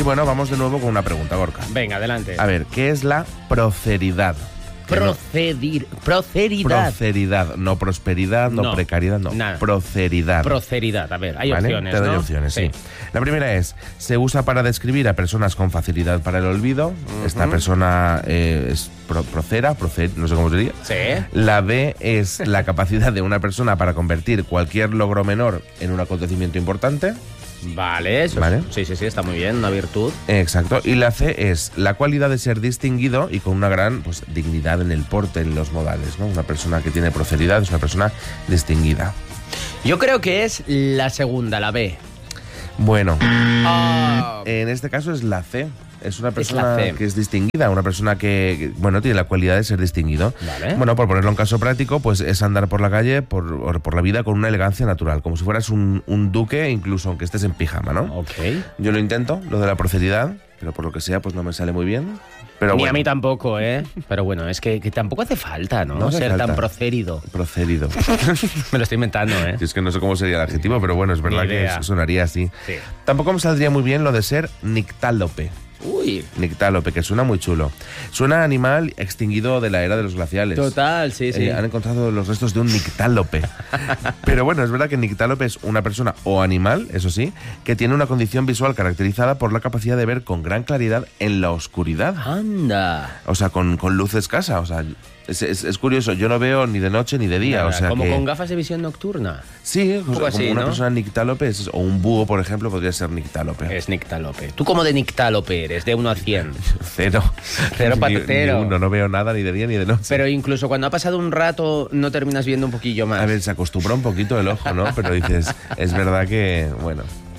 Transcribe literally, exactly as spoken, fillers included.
Y bueno, vamos de nuevo con una pregunta, Gorka. Venga, adelante. A ver, ¿qué es la proceridad? Procedir, proceridad. Proceridad, no prosperidad, no, No, precariedad, no. nada. Proceridad. Proceridad, a ver, hay ¿Vale? opciones, Te doy ¿no? opciones, sí. La primera es, se usa para describir a personas con facilidad para el olvido. Uh-huh. Esta persona eh, es pro, procera, procer, no sé cómo se diría. Sí. La B es la capacidad de una persona para convertir cualquier logro menor en un acontecimiento importante. Vale, eso ¿Vale? Sí, sí, sí, está muy bien, una virtud. Exacto. Y la C es la cualidad de ser distinguido y con una gran pues, dignidad en el porte, en los modales, ¿no? Una persona que tiene proceridad es una persona distinguida. Yo creo que es la segunda, la B. Bueno, Oh. en este caso es la C. Es una Es persona la C. que es distinguida, una persona que, que, bueno, tiene la cualidad de ser distinguido. Vale. Bueno, por ponerlo en caso práctico, pues es andar por la calle, por, por la vida con una elegancia natural, como si fueras un, un duque, incluso aunque estés en pijama, ¿no? Ok. Yo lo intento, lo de la proceridad, pero por lo que sea, pues no me sale muy bien. Pero Ni bueno, a mí tampoco, ¿eh? Pero bueno, es que, que tampoco hace falta, ¿no? No hace Ser falta. tan procérido. procedido. Me lo estoy inventando, ¿eh? Es que no sé cómo sería el adjetivo, pero bueno, es verdad Ni que idea. sonaría así. Sí. Tampoco me saldría muy bien lo de ser nictálope. Uy. Nictálope, que suena muy chulo. Suena a animal extinguido de la era de los glaciales. Total, sí, sí. Eh, han encontrado los restos de un nictálope. Pero bueno, es verdad que nictálope es una persona o animal, eso sí, que tiene una condición visual caracterizada por la capacidad de ver con gran claridad en la oscuridad. Anda. O sea, con, con luz escasa. O sea, es, es, es curioso, yo no veo ni de noche ni de día. Nada, o sea como que, con gafas de visión nocturna. sí, o sea, como así, una ¿no? persona nictálope, es- o un búho, por ejemplo, podría ser nictálope. Es nictálope. ¿Tú cómo de nictálope eres? De uno a cien. Cero. Cero Ni- patatero. ni uno, no veo nada ni de día ni de noche. Pero incluso cuando ha pasado un rato, ¿no terminas viendo un poquillo más? A ver, se acostumbra un poquito el ojo, ¿no? Pero dices, es verdad que, bueno,